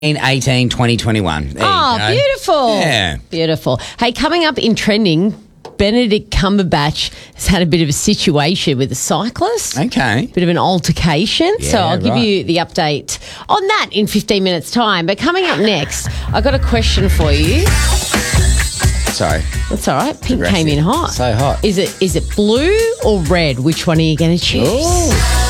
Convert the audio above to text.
18, 2021. There you go. Beautiful. Yeah. Beautiful. Hey, coming up in trending, Benedict Cumberbatch has had a bit of a situation with a cyclist. Okay. Bit of an altercation. So Yeah, I'll give right. you the update on that in 15 minutes' time. But coming up next, I've got a question for you. Sorry. That's all right. Pink Aggressive. came in hot. So hot. Is it blue or red? Which one are you going to choose? Ooh.